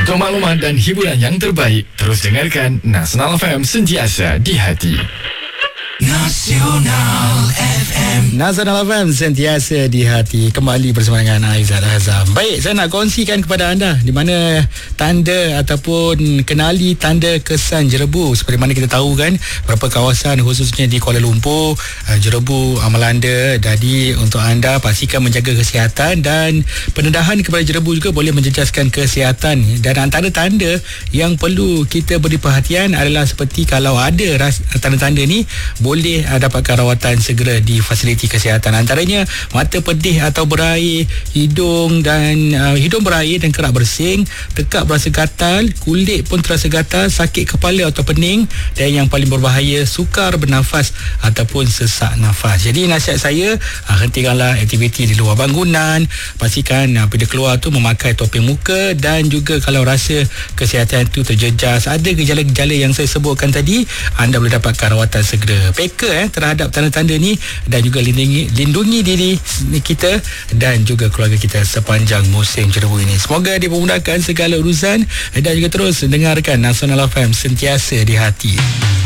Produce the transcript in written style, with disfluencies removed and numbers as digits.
Untuk maklumat dan hiburan yang terbaik, terus dengarkan Nasional FM, sentiasa di hati. Nasional FM. Nasional FM, sentiasa di hati. Kembali bersama dengan Aizat Azam. Baik, saya nak kongsikan kepada anda di mana tanda ataupun kenali tanda kesan jerebu. Seperti mana kita tahu kan, beberapa kawasan khususnya di Kuala Lumpur, jerebu melanda. Jadi untuk anda pastikan menjaga kesihatan, dan pendedahan kepada jerebu juga boleh menjejaskan kesihatan. Dan antara tanda yang perlu kita beri perhatian adalah seperti kalau ada tanda-tanda ni, boleh dapatkan rawatan segera di fasiliti kesihatan. Antaranya mata pedih atau berair, hidung berair dan kerap bersin, tekak berasa gatal, kulit pun terasa gatal, sakit kepala atau pening, dan yang paling berbahaya, sukar bernafas ataupun sesak nafas. Jadi nasihat saya, hentikanlah aktiviti di luar bangunan. Pastikan bila keluar tu memakai topeng muka, dan juga kalau rasa kesihatan tu terjejas, ada gejala-gejala yang saya sebutkan tadi, anda boleh dapatkan rawatan segera. Peka terhadap tanda-tanda ni, dan juga lindungi diri kita dan juga keluarga kita sepanjang musim jerebu ini. Semoga dipermudahkan segala urusan, dan juga terus dengarkan Nasional FM, sentiasa di hati.